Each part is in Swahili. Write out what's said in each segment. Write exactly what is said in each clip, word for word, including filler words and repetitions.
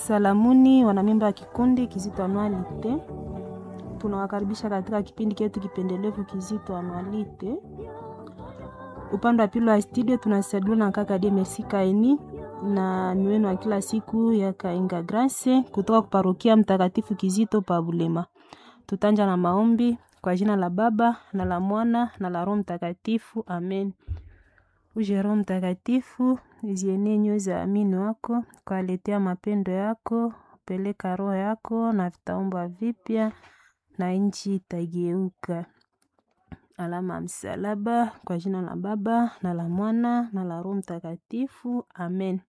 Salamuni wanamemba wa kikundi Kizito Anualite. Tunawakaribisha katika kipindi chetu kipendelevu Kizito Anualite. Upande wa pili wa studio tunasaidiwa na kaka D Merci Kaini na niwenu wa kila siku ya Kainga Grace kutoka kuparokia Mtakatifu Kizito pa Bulema. Tutanja na maombi kwa jina la Baba na la Mwana na la Roho Mtakatifu. Amen. Uje Roho Mtakatifu, zienee nyoyo za amini wako, kwa letea mapendo yako, peleka roho yako na vitaomba vipya na nchi itageuka. Alama msalaba kwa jina la Baba na la Mwana na la Roho Mtakatifu. Amen.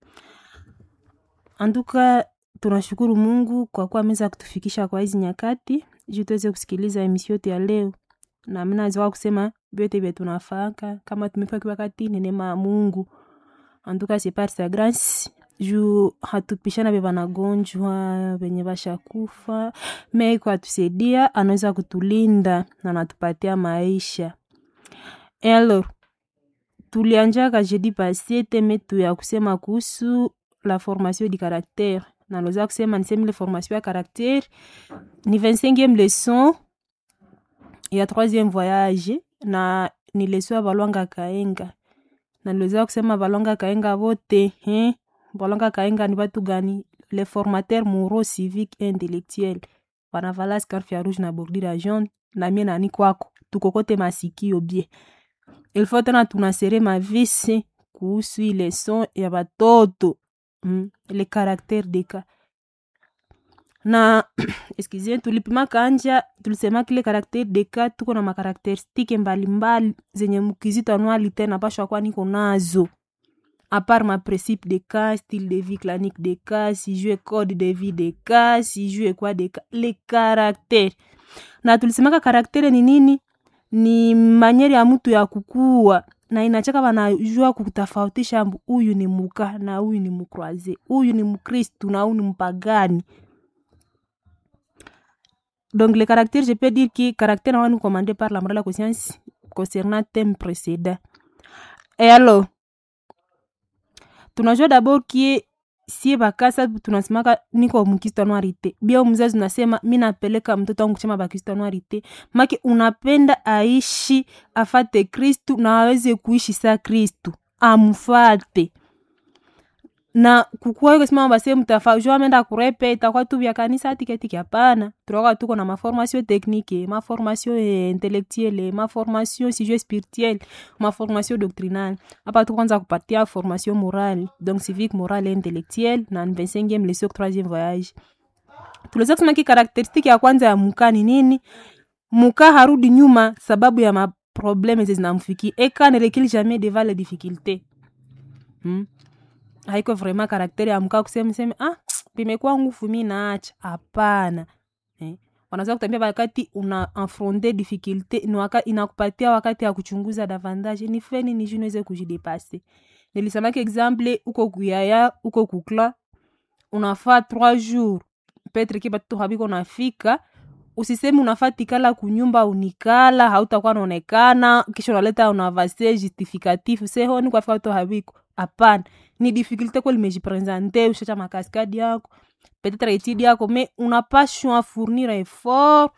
Anduka tunashukuru Mungu kwa kuwa ameweza kutufikisha kwa hizi nyakati, ili tuweze kusikiliza emission yetu ya leo. Na mimi naweza kusema vyote vile tunafaka kama tumefika wakati ni neema ya Mungu. Anduka c'est par sa grâce. Ju hatupishana beba na gonjwa wenye basha kufa, mais kwa tusaidia anaweza kutulinda na anatupatia maisha. Et alors tulianja ka jeudi passé teme tu ya kusema kuhusu la formation du caractère. Na naweza kusema niseme ile formation ya caractère ni vingt-cinquième leçon ya troisième voyage na ni leçon ya Balwanga Kaenga. Na naweza kusema Balwanga Kaenga wote, eh Balwanga Kaenga ni watu gani? Les formateurs moraux, civiques et intellectuels. Wanavala scarf ya rouge na bordure jaune na mie na ni kwako. Tukokote masikio bie. Il faut tena tunasere mavisi kuhusu ile leçon ya batoto. Hmm? Le caractère de cas. Na excusez tulipima kanja tulisema kile caractère de cas tuko na makarakteristiki mbalimbali zenye Mkizito Anualite na pasha kwa niko nazo. À part ma principe de cas, style de vie clanique de cas, si je code de vie de cas, si je quoi de cas, les caractères. Na tulisema caractère ni nini? Ni maniere ya mtu ya kukua na inachaka wanajua kutofautisha huyu ni muka na huyu ni mkroaze, huyu ni mkristo na huyu ni mpagani. Donc les caractères, je peux dire que caractères sont commandés par la morale de la conscience concernant thème précédent. Et alors, tunajua d'abord que si bakasa tunasemaka niko Mkristo Anualite. Bia mzazi unasema mimi napeleka mtoto wangu kusema Bakristo Anualite. Maki unapenda aishi afate Kristo na aweze kuishi sa Kristo. Amfuate. Na kukua yuko sima mbase mtafajua menda kurepe itakuwa tu vya kanisa tiketiki hapana. Tunakuwa tuko na maformation technique, maformation intellectuelle, maformation si spirituelle, maformation doctrinale. Hapa tu kwanza kupatia formation morale, donc civique, morale et intellectuelle na vingt-cinquième leçon troisième voyage. Tuleza kusema ki karakteristiki ya kwanza ya muka ni nini? Muka harudi nyuma sababu ya ma problème zinamfiki. Eka ne recule jamais devant les difficultés. Hmm? Haiko vraiment caractère ya mka kusema sema ah bimekuwa nguvu mimi naacha hapana. Eh wanaweza kutambia wakati una affronter difficulté ni wakati inakupatia wakati ya kuchunguza davantage ni feni ni jinaweze kujidepasser. Nilisema kwa exemple uko kuyaya uko kukla unafaa trois jours peut-être que batu habiko nafika usiseme unafaa tikala kunyumba unikala hautakuwa unaonekana kisha unaleta unavase justificatif seho ni kwa fika to habiko hapana. Ni difficulté kwa limejipresenter ushacha makaskadi yako peut-être étude yako mais unapashwa fournir effort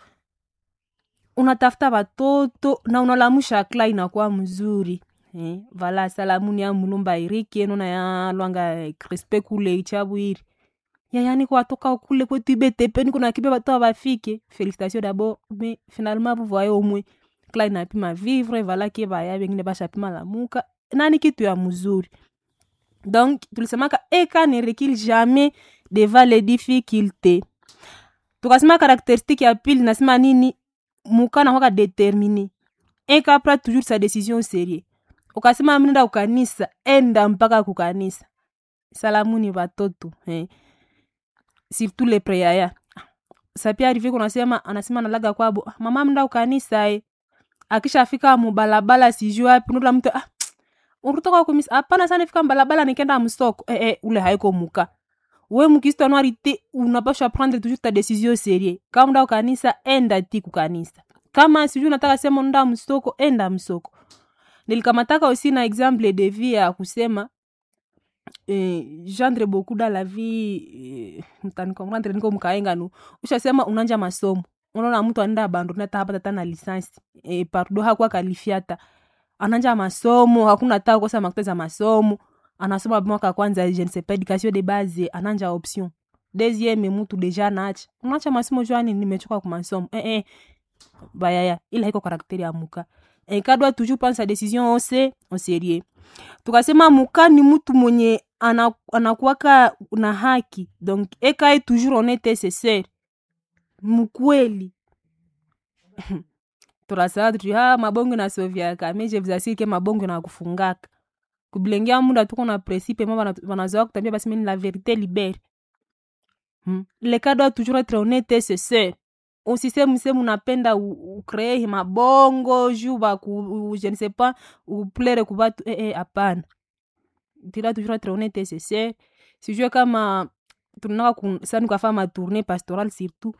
unatafuta watoto na unalamusha kla inakuwa mzuri eh vala salamuni ya mulumba iriki eno na ya Lwanga Crispe kule Ichabwiri ya yani kwa toka kule kwetu Ibetepe niko na kibe watu bafike félicitations d'abord mais finalement vous voyez au moins kla inapima vivre vala ke baya wengine basha pima lamuka nani kitu ya mzuri. Donc, tulisemaka eka ne recule jamais devant les difficultés. Tukasema caractéristique ya pili nasema nini? Muka na hoka déterminé. Eka prend toujours sa décision au sérieux. Ukasema mnenda ukanisa, enda mpaka kukanisa. Salamuni watoto, eh. Surtout les préaya. Sapia arrivé kunasema anasema nalaga kwabo, mama mnenda ukanisa eh. Akishafika mubalabala sijui wapi nula mtu ah urutoka kumisa hapana sana fika mbalabala nikenda msoko eh eh ule haiko muka. Wewe Mkristo Anualite unapaswa prendre toujours ta décision sérieux. Kama nda kanisa enda tiku kanisa. Kama sijui unataka sema nda msoko enda msoko. Nilikamataka aussi na exemple de vie ya kusema eh, gendre beaucoup dans la vie eh, mtanikomprendre niko mkaenga nu ushasema unanja masomo unaona mtu anaenda abandona hata hapa tata na lisansi eh, pardo hakuwa kalifiata ananja masomo hakuna hata kosa makuta za masomo anasoma mwaka kwanza je ne sais pas education de base ananja option deuxième mtu deja naacha unaacha masomo jwani nimechoka kwa masomo eh eh bayaya ila iko karakteri ya muka et ka doit toujours prendre sa décision au se au sérieux. Tukasema muka ni mtu mwenye anakuwaka na haki donc eka est toujours honnête sincere mkweli. Turasadu tu ha mabongo na sovia kama je vous assure que mabongo na kufungaka kubilengea muda tuko na principe mama wanazoea kutambia basi mimi la vérité libère. Hmm. Le cas doit toujours être honnête sincere. Usisemu semu unapenda ukree mabongo juba ku je ne sais pas ou plaire ku watu eh eh hapana. Tira toujours être honnête et sincère. Si je kama tunaka sana kwa fama tournée pastorale surtout.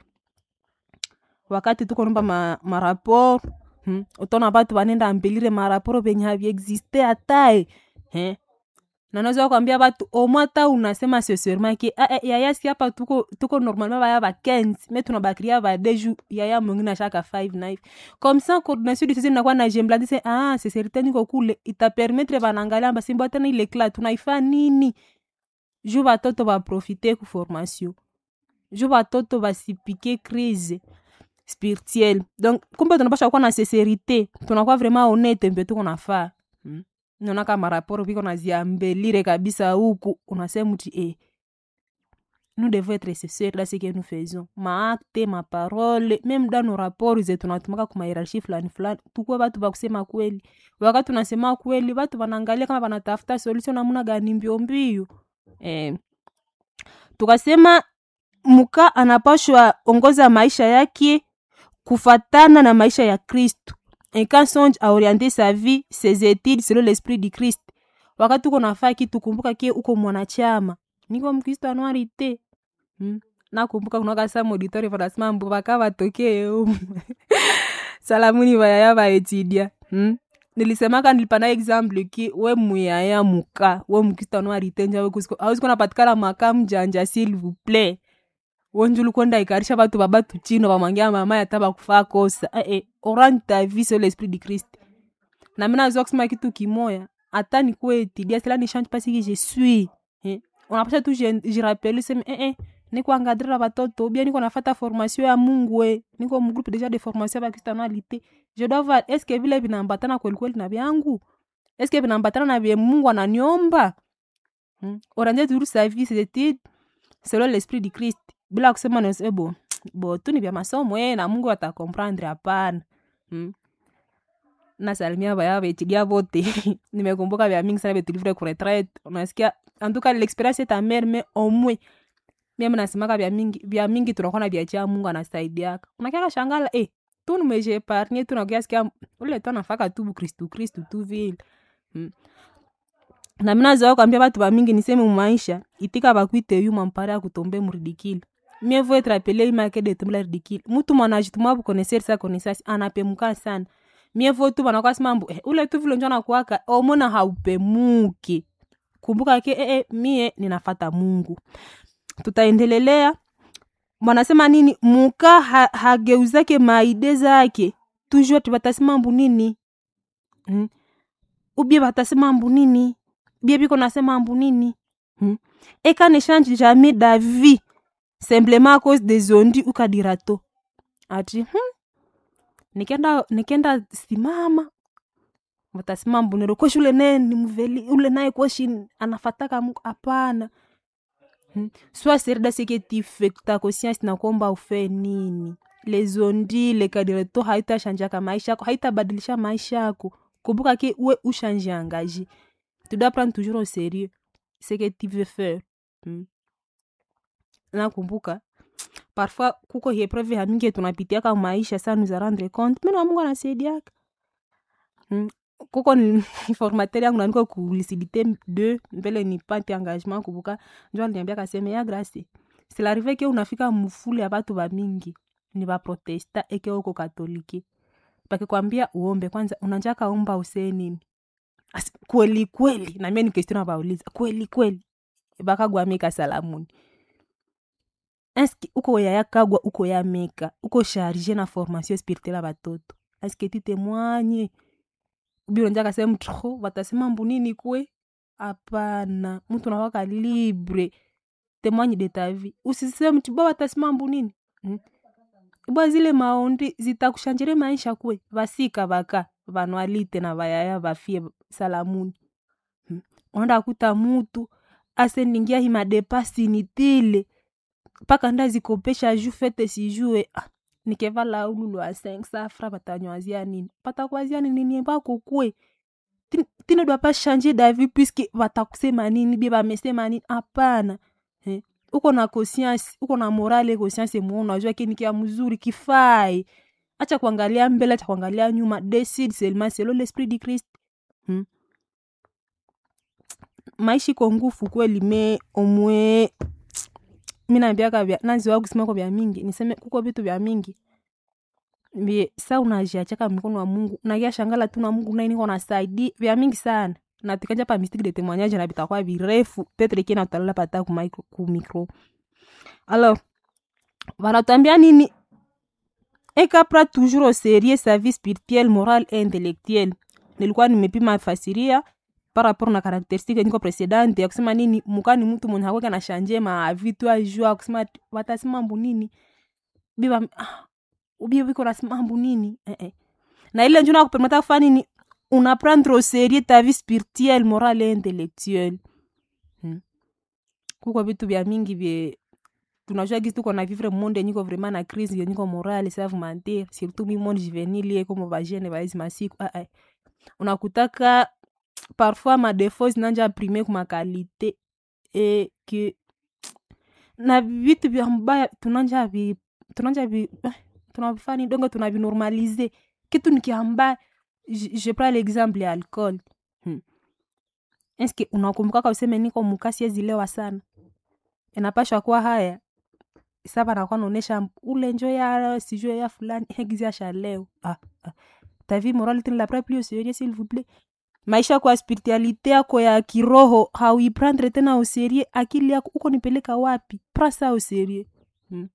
Wakati tuko nomba ma, ma rapport, hmm, utona watu wanenda ambelire ma rapport benye havi existe hatae. Eh. Na nazo kuambia watu omata unasema sincèrement que ah ya ya si hapa tuko tuko normalement ba ya ba quinze mais tunabakria ba deux jours ya ya mwingine chaque five knife comme ça coordination de sisi inakuwa na jembladi c'est ah c'est certain niko kule ita permettre banangalia amba simba tena ile class tunaifa nini juu watoto ba profiter ku formation juu watoto basipike crise spirituelle donc kumbe tunapaswa kuwa na sincérité tunakuwa vraiment honnête mbe tuko nafaa hmm? Nona kama rapport biko naziambelire kabisa huku unasema mti eh nous devons être sincères dans ce que nous faisons ma acte ma parole même dans nos rapports zetu tunatumaka kuma hierarchie fulani fulani tukue watu ba kusema kweli wakati tunasema kweli watu wanaangalia kama wanatafuta solution namna gani mbio mbio eh tukasema muka anapashwa ongoza maisha yake kufatana na maisha ya Kristo. Un quand songe à orienter sa vie, ses études selon l'esprit du Christ. Wakati uko nafaa kitu kumbuka kie uko mwanachama. Niko mkristo anuarite. Hmm. Na kumbuka kunoka sa auditori farasma mbu baka batokee. Salamuni bayaya ba etidia. Hmm. Nilisemaka nilipana example ki we muyaya muka, we mkristo anuarite njawe kusiko. Hauzi kuna patikala makamu janja s'il vous plaît. Wonjulu kwenda ikarisha batu babatu chino bamangia mama ya taba kufaa kosa eh eh orante ta vie sur l'esprit du Christ na mina zo kusema kitu kimoya hata ni kweti dia cela ne change pas ce que je suis eh on a pas tout je, je rappelle c'est eh eh niko engadrer batoto bien niko nafuata formation ya Mungu eh niko mu groupe déjà de formation ba christianité je dois voir est-ce que vile vinambatana kweli kweli na vyangu est-ce que vinambatana na vya Mungu ananiomba hmm? Oranje toujours sa vie ses études selon l'esprit du Christ bila kusema ni sebo bo tu ni vya masomo eh na Mungu atakomprendre hapana hmm. Na salimia baya betidia vote nimekumbuka vya mingi sana betulivre ku retraite unasikia en tout cas l'expérience est amère mais au moins mimi nasemaka vya mingi vya mingi tunakuwa na vya cha Mungu anasaidia unakia shangala eh tu nimeje parnie tu nakia sikia ule tu anafaka tu Kristo Kristo tu vile hmm. Na mina zao kwambia watu ba mingi niseme maisha itika bakuite yuma mpara kutombe muridikile mieux vaut être appelé imake de tombe ridicule mtu mwanajituma bu connaître sa connaissance anapemuka sana mieux vaut tu banakuwa simambo eh, ule tu vile njona kuaka omona haupemuki kumbuka ke eh, eh mie ninafuata Mungu tutaendelelea wanasema nini muka ha, hageuzake maide zake toujours tubatasimambo nini hmm? Ubie batasimambo nini bie biko nasema ambu nini hmm? Eka ne change jamais d'avis simplement à cause des ondi ukadirato ati hmm? Nikenda nikenda simama watasimambo nero kwa shule nene mveli ule naye kwa shin anafataka Mungu hapana hmm? Soit serda seketi fekta conscience na komba ufe nini les ondi le kadirato haita chanja kama maisha yako haita badilisha maisha yako kumbuka ke uwe ushange engagé tu dois prendre toujours au sérieux ce que tu veux faire hmm? Na kumbuka parfois kuko épreuve ya mingi tunapitia kama maisha sana nous rendre compte mais na Mungu anasaidia hmm? Kuko ni formateur yangu naniko ku lucidité deux mbele ni pante engagement kumbuka njoo aliniambia kaseme ya grâce c'est l'arrivée que unafika mfuli ya watu ba mingi ni ba protesta eke uko katoliki pake kwambia uombe kwanza unanjaka omba useni nini As, kweli kweli na mimi ni question na bauliza kweli kweli bakagwa meka salamuni eske uko ya yakagwa uko ya meka uko chargé na formation spirituelle batoto eske tu témoignes ubio nja kasema mtro watasema mbunini kwe hapana mtu anawaka libre témoigne de ta vie usiseme mtu baba watasema mbunini hmm? Bwa zile maondi zitakushanjire maisha kwe vasika baka vanwalite na vayaya vafie salamuni hmm? Onda kuta mutu asendingia hima depasi nitile paka ndazi kopesha ju fete si jue ah, nikeva la ululu a cinq safra batanywazia nini patakwazia nini ni bako kwe Tin, tine doit pas changer d'avis puisque batakusema nini bie bamesema nini hapana eh? Uko na conscience uko na morale conscience mu unajua kini kia mzuri kifai acha kuangalia mbele acha kuangalia nyuma decide seulement selon l'esprit du Christ hmm? Maishi kwa nguvu kweli me omwe mina biaka vya nazi wangu kusema kwa vya mingi niseme kuko vitu vya mingi mbe sa unajiachaka mikono wa Mungu unagia shangala tu na Mungu na niko nasaidi vya mingi sana na tikanja pa mystique de témoignage na bitakuwa virefu petre kina utalala pata ku micro ku micro alors wanatambia nini ekapra toujours au sérieux sa vie spirituelle morale et intellectuelle nilikuwa nimepima fasiria par rapport na caractéristique niko précédente ya kusema nini mukani mtu mwenye hakweka na changer ma vitu ajua kusema watasema mbu nini biba ah, ubi biko nasema mbu nini eh eh na ile njoo na kupermeta kufanya nini una prendre au sérieux ta vie spirituelle morale et intellectuelle hmm. Kuko vitu vya mingi vye tunajua gizi tuko na vivre monde niko vraiment na crise yo niko morale ça vous mentir surtout mi monde juvénile lié comme va jeune va hizi masiku ah ah unakutaka parfois ma défaut nanja primer kuma qualité et que na vitu vya mbaya tunanja vi tunanja vi tunavifanya dongo tunavinormaliser kitu nikiamba je, je prends l'exemple ya alcool hmm. Est-ce que unakumbuka kwa useme niko mukasi zilewa sana inapaswa kuwa haya sasa na kwa naonesha ule njo ya sijue ya fulani exia leo ah, ah. Ta vie morale tu la plus au sérieux s'il vous plaît maisha kwa spiritualite yako ya kiroho hauiprendre tena au sérieux akili yako uko nipeleka wapi prends ça au sérieux hmm.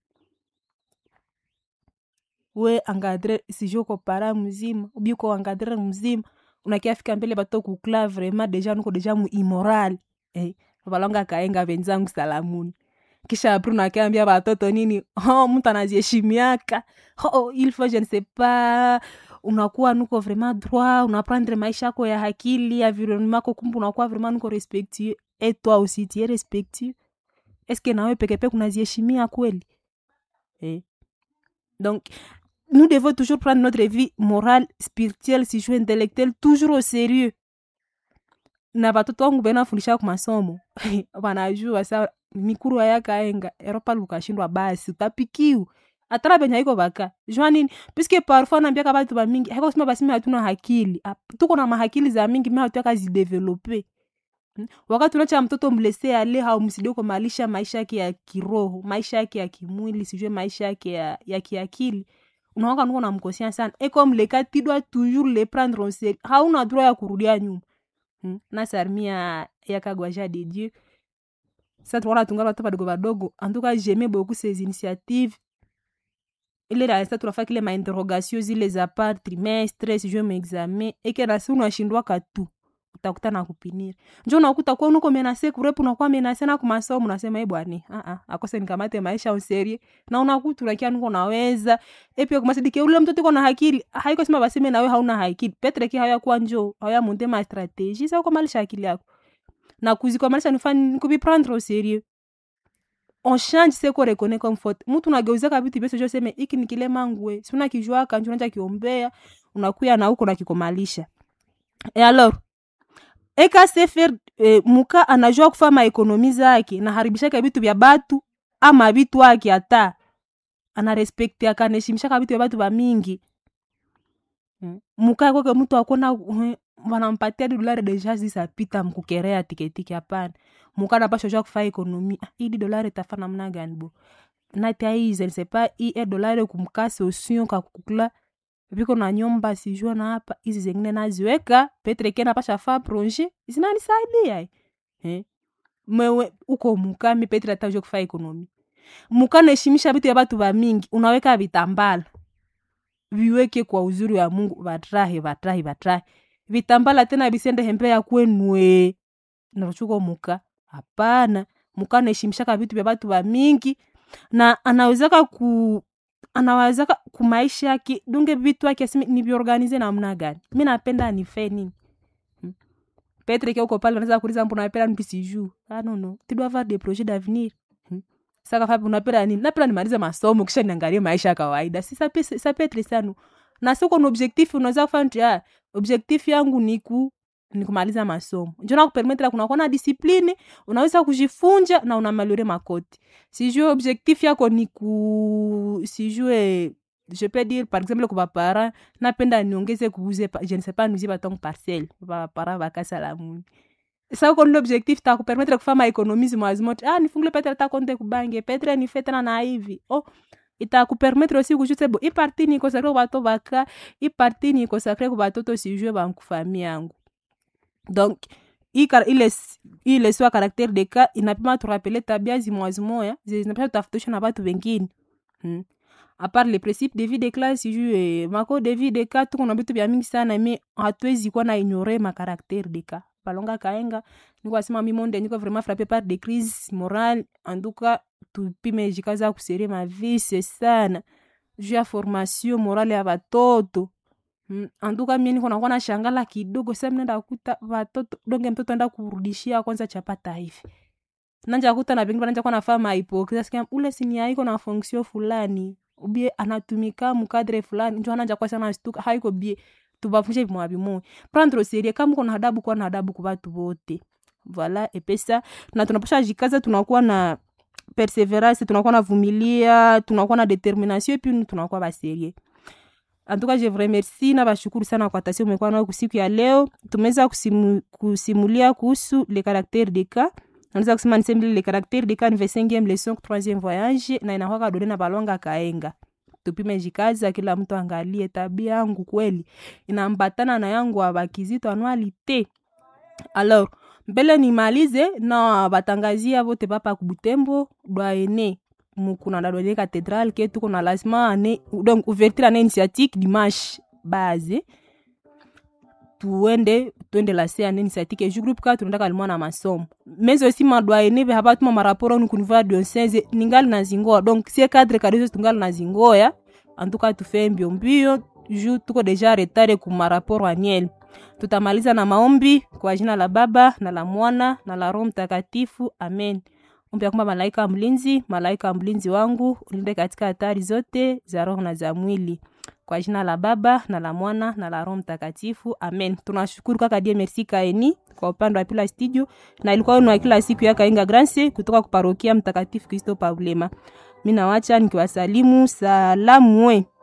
We engadre sijue ko para mzima ubi ko engadre mzima unakiafika mbele bato kukla vraiment déjà nuko déjà mu immoral eh balonga kaenga benzangu salamuni kisha apru nakiambia batoto nini oh mtu anaziheshimiaka oh il faut je ne sais pas unakuwa nuko vraiment droit unaprendre maisha yako ya akili ya environnement yako kumbu unakuwa vraiment nuko respectueux et toi aussi tu es respectueux est-ce que nawe peke peke unaziheshimia kweli eh donc nous devons toujours prendre notre vie morale spirituelle si je intellectuelle toujours au sérieux na batoto wangu bena fundisha kwa masomo wanajua sawa mikuru ya kaenga eropa lukashindwa basi utapikiu atara benya iko baka jua nini puisque parfois na biaka batu ba mingi haiko sema basi hatuna hakili tuko na mahakili za mingi mimi hatutaka zideveloper hmm? Wakati unacha mtoto mlese ale hao msidie kwa malisha maisha yake ya kiroho maisha yake ya kimwili sijue maisha yake ya, ya kiakili unaona nuko na mkosea sana et comme le cas tu dois toujours les prendre en sérieux hauna droit ya kurudia nyuma hmm? Na sarmia ya kagwaja de Dieu ça tunaona tungala watu badogo badogo en tout cas j'aimais beaucoup ces initiatives ile la ça tunafanya kile ma interrogation zile za par trimestre si je m'examen et que na si unashindwa katu utakutana kupinira njoo unakuta kwa uko menase kurepu na kwa menase na kumasomo unasema eh bwana ah ah akose nikamate maisha au serie na unakuta ulakia nuko naweza et puis kumasidike ule mtoto uko na akili haiko sema baseme na wewe hauna akili petre ki haya kwa njoo haya monte ma stratégie sasa kama alisha akili yako na kuzikomalisha nifanye kubi prendre au sérieux on change ce qu'on reconnaît comme faute mtu unageuza kabisa biso je sema hiki nikile mangwe si unakijua kanjua unaanza kiombea unakuya na huko na kikomalisha et alors eka sefer eh, muka anajua kufanya ekonomi zake na haribisha vitu vya batu ama vitu wake hata ana respect akanaheshimisha vitu vya batu ba mingi hmm. Muka kwa mtu akona uh, wanampatia dolari deja zisapita mkukerea tiketiki hapana muka na pasho jua kufanya ekonomi ah, hii dolari tafana mna gani bo na tia hii je ne sais pas hii dolari kumkase osion kakukula viko na nyumba sijua na hapa hizi zingine naziweka Petre kena pasha fa projet zinanisaidia eh mwewe uko mukami Petre ataje kufa ekonomi mukana heshimisha vitu ya watu ba mingi unaweka vitambala viweke kwa uzuri wa Mungu batrahe batrahe batrahe vitambala tena bisende hembe ya kwenwe na chuko muka hapana mukana heshimisha vitu vya watu ba mingi na anawezaka ku anawezaka kumaisha yake dunge vitu yake asimi ni biorganize namna gani. Mimi napenda ni feni. Hmm. Petre kia uko pale unaweza kuuliza mbona unapenda nipisi juu. Ah no no. Tu dois avoir des projets d'avenir. Hmm. Sasa fapi unapenda nini? Napenda nimalize masomo kisha niangalie maisha ya kawaida. Si ça peut ça peut être ça no. Na sio na objectif unaweza kufanya ah objectif yangu ni ku ni kumaliza masomo. Njoo kupermettre kuna kuna discipline, unaweza kujifunza na unamaliore makoti. Si je objectif yako ni ku si je je peux dire par exemple kwa parents napenda niongeze kuuze je ne sais pas nous y baton parcelle ba para bakasa la muni. Sasa uko l'objectif ta kupermettre kufanya economies mwazimote. Ah nifungle petre ta compte kubange, petre ni fait tena na hivi. Oh itakupermettre aussi kujute bo. I parti ni consacré kwa bato baka, i parti ni consacré kwa batoto si je ba mkufamia yangu. Donc il est il est soit caractère de cas inapima tu rappeler tabia zimwazimoya zinapaswa tafutishwa na watu wengine hmm. À part les principes de vie de classe je mako de vie de cas tu kuna vitu vya mingi sana mais hatuwezi kuwa na ignorer ma caractère de cas balonga kaenga ni kwa sema mimi monde niko vraiment frappé par des crises morales en tout cas tu pime jikaza kusere ma vie c'est sana juu ya formation morale ya watoto. Mm, anduka mimi niko nakuwa na shangala kidogo sasa mnaenda kukuta watoto donge mtoto anaenda kurudishia kwanza chapata hivi. Nanja kukuta na vingine nanja kwa nafanya hypocrisia sikia ule sini haiko na fonction fulani. Ubie anatumika mkadre fulani ndio ananja kwa sana stuka haiko bie tubafunje bimwa bimwe. Prendre au sérieux kama kuna adabu kwa na adabu kwa watu wote. Voilà et pesa na tunapasha jikaza tunakuwa na perseverance tunakuwa na vumilia tunakuwa na determination et puis tunakuwa ba sérieux. En tout cas, je vous remercie na bashukuru sana kwa tasio umekuwa nao kusiku ya leo. Tumeweza kusimu, kusimulia kuhusu les caractères des cas. Tunaweza kusema niseme les caractères des cas ni cinquième leçon troisième voyage na inakuwa dole na balonga kaenga. Tupime jikaza kila mtu angalie tabia yangu kweli inambatana na yangu abakizito anualite. Alors, mbele nimalize na batangazia wote papa kubutembo doyene mukuna na doyene cathédrale ke tuko na lancement ane donc ouverture ane initiatique dimanche base tuende tuende la C ane initiatique et groupe ka tunataka alimo na masomo mais aussi ma doyene be haba tuma rapport nous kunva diocèse ningali na zingoa donc si cadre kadizo tungali na zingoa en tout cas tu fais mbio mbio ju tuko deja retard ku ma rapport annuel. Tutamaliza na maombi kwa jina la Baba na la Mwana na la Roho Mtakatifu. Amen. Ombi ya kwamba malaika mlinzi, malaika mlinzi wangu, ulinde katika hatari zote za roho na za mwili. Kwa jina la Baba na la Mwana na la Roho Mtakatifu. Amen. Tunashukuru kaka die merci kaeni kwa upande wa pila studio na ilikuwa ni kila siku ya Kainga Grance kutoka kwa parokia Mtakatifu Kristo Paulema. Mimi nawacha nikiwasalimu salamu we.